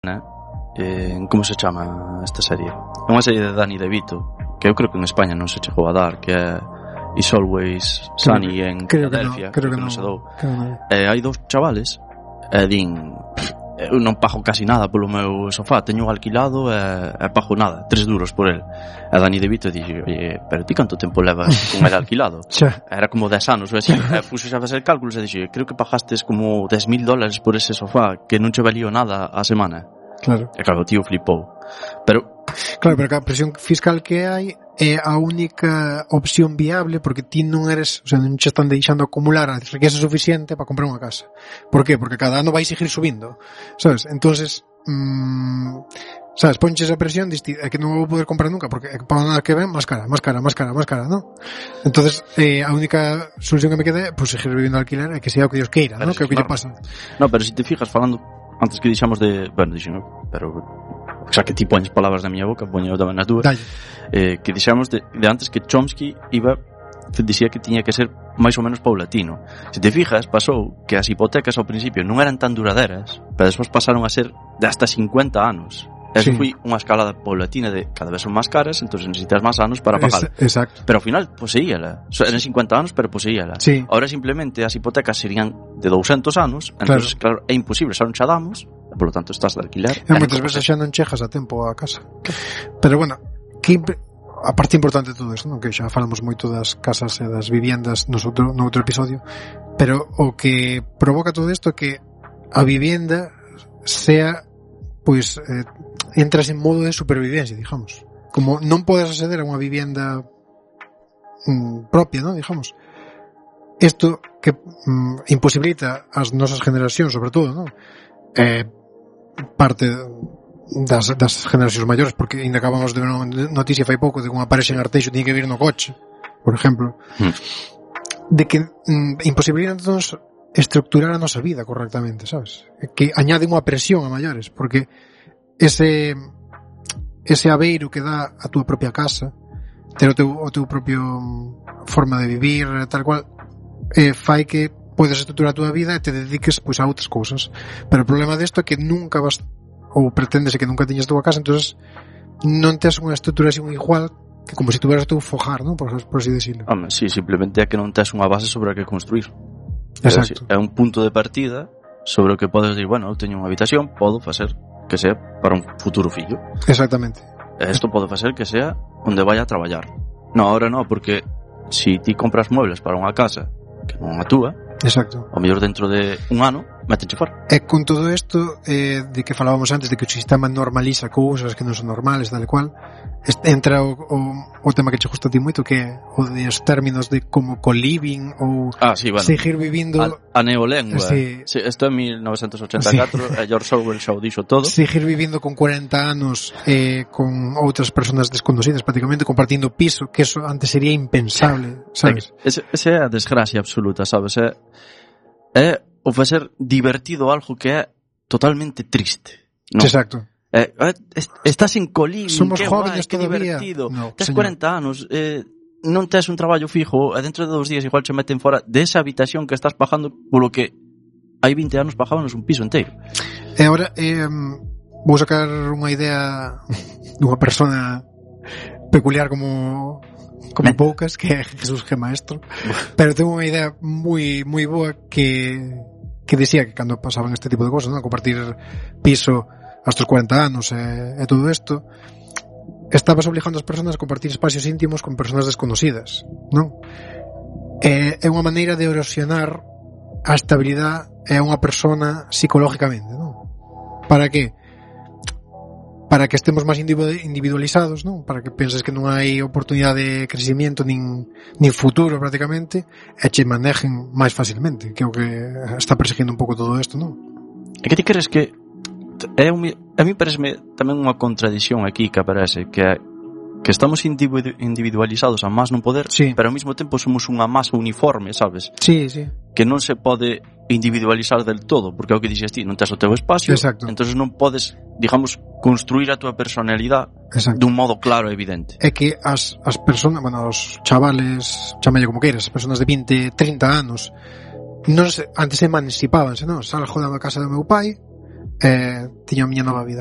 como se chama esta serie? É unha serie de Danny DeVito que eu creo que en España non se chegou a dar, que é It's Always Sunny en Philadelphia, creo que non se dou. No. Hai dous chavales e din, eu non pago casi nada polo meu sofá, teño alquilado e pago nada, 3 duros por el. E Danny DeVito dixe, oye, pero ti canto tempo levas con el alquilado? Era como 10 anos ou así. E puxo xa a facer cálculos e dixe, creo que pagastes como $10,000 por ese sofá que non che valía nada a semana. Claro. E claro, o tío flipou. Pero que a presión fiscal que hai é a única opción viable, porque ti non eres, o sea, non che están deixando acumular a riqueza suficiente para comprar unha casa. Por qué? Porque cada ano vai seguir subindo, sabes? Entonces, sabes, ponches esa presión, diste, é que non vou poder comprar nunca, porque para nada que ven, más cara, ¿no? Entonces, a única solución que me queda é, pues, seguir vivindo alquiler, e que sea o que Dios queira, ¿no? Que é o que lle pasa. No, pero si te fijas, falando, antes que dixamos de, bueno, dixemos, pero o sea, que ti poñes palabras na miña boca, poño tamén nas túas, que dixamos de antes que Chomsky dicía que tiña que ser máis ou menos paulatino. Se te fijas, pasou que as hipotecas ao principio non eran tan duraderas, pero despois pasaron a ser de hasta 50 anos. Eso foi unha escalada paulatina de cada vez son máis caras, entonces necesitas máis anos para pagar. Exacto. Pero ao final poseíala. Eran 50 anos, pero poseíala. Sí. Ahora simplemente as hipotecas serían de 200 anos, entonces claro, é imposible, xa non xa damos, e polo tanto estás de alquiler. E moitas veces xa non chegas a tempo a casa. Pero bueno, a parte importante de todo isto, non? Que xa falamos moito das casas e das viviendas no outro episodio, pero o que provoca todo isto é que a vivienda sea, pois, entras en modo de supervivencia, digamos. Como non podes acceder a unha vivienda propia, non? Digamos. Isto que imposibilita as nosas generacións, sobre todo, non? Parte das generacións maiores, porque ainda acabamos de ver unha noticia fai pouco de que unha parexa en Arteixo tiña que vir no coche, por exemplo, de que imposibilita-nos estructurar a nosa vida correctamente, sabes? Que añade unha presión a maiores, porque ese abeiro que dá a túa propia casa, ter o teu propio forma de vivir, tal cual, fai que podes estruturar a túa vida e te dediques, pois, a outras cousas. Pero o problema desto é que nunca vas, ou preténdese que nunca tiñas a túa casa, entonces non tes unha estruturación igual que como se tuveras o teu fogar, non? Por así decirlo. Home, sí, simplemente é que non tes unha base sobre a que construir. Exacto. É un punto de partida sobre o que podes dir, bueno, eu teño unha habitación, podo facer que sea para un futuro fillo. Exactamente. E isto pode facer que sea onde vaya a traballar. No, ahora non, porque si ti compras muebles para unha casa que non a túa, exacto, ao mellor dentro de un ano méteche fora. E con todo isto de que falábamos antes de que o sistema normaliza cousas que non son normales, tal e cual, entra o tema que che gusta a ti moito, que é o dos términos de como co-living ou sí, bueno, seguir vivindo a neolengua. Sí. Sí, isto é 1984, sí. George Orwell xa o dixo todo. Seguir vivindo con 40 anos con outras persoas desconocidas, prácticamente compartindo piso, que eso antes sería impensable, sabes? Esa é a desgracia absoluta, sabes? É o facer divertido algo que é totalmente triste. No. Exacto. Estás en coliving, somos que jóvenes guai, que todavía. divertido. No, tes señor. 40 anos, non tes un traballo fijo, e dentro de 2 días igual che meten fora desa habitación que estás pagando polo que hai 20 anos pagábanos un piso inteiro. E agora vou sacar unha idea dunha persona peculiar como poucas, que é Jesús G. Maestro, pero tengo unha idea moi moi boa que decía que cando pasaban este tipo de cosas, ¿no? Compartir piso hasta os 40 anos e todo isto, estabas obligando as persoas a compartir espacios íntimos con persoas desconocidas, non? É unha maneira de erosionar a estabilidade e a unha persona psicológicamente, non? Para que? Para que estemos máis individualizados, non? Para que penses que non hai oportunidade de crecimiento nin futuro prácticamente, e che manejen máis facilmente, que é o que está perseguindo un pouco todo isto, non? E que ti crees que a mí pareceme tamén unha contradición aquí que aparece, que estamos individualizados a máis non poder, sí, pero ao mesmo tempo somos unha masa uniforme, sabes? Sí, sí. Que non se pode individualizar del todo, porque é o que dixes ti, non tes o teu espacio, entonces non podes, digamos, construir a tua personalidade dun modo claro e evidente. É que as persoas, bueno, os chavales, chamalle como queiras, as persoas de 20, 30 anos, antes emancipábanse, non? Salgo da casa do meu pai, tiño a miña nova vida.